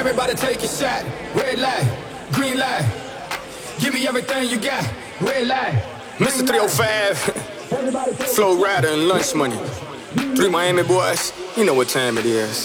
Everybody take a shot. Red light, green light. Give me everything you got. Red light. Mr. 305, Flow Rider and Lunch Money. 3 Miami boys, you know what time it is.